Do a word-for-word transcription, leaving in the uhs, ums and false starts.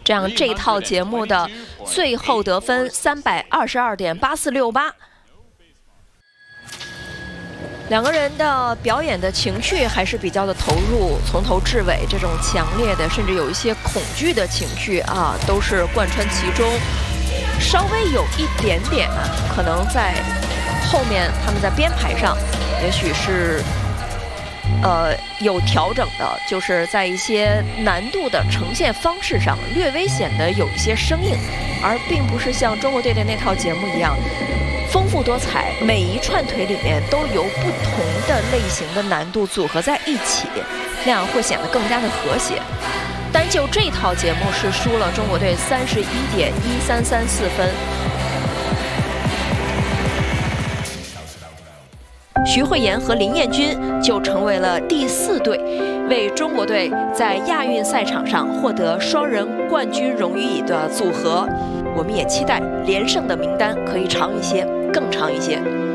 这样这套节目的最后得分三百二十二点八四六八。两个人的表演的情绪还是比较的投入，从头至尾这种强烈的，甚至有一些恐惧的情绪啊，都是贯穿其中。稍微有一点点啊，可能在后面他们在编排上，也许是呃有调整的，就是在一些难度的呈现方式上，略微显得有一些生硬，而并不是像中国队的那套节目一样。丰富多彩，每一串腿里面都由不同的类型的难度组合在一起，那样会显得更加的和谐。单就这套节目是输了中国队三十一点一三三四分。徐慧妍和林彦君就成为了第四队，为中国队在亚运赛场上获得双人冠军荣誉的组合。我们也期待连胜的名单可以长一些，更长一些。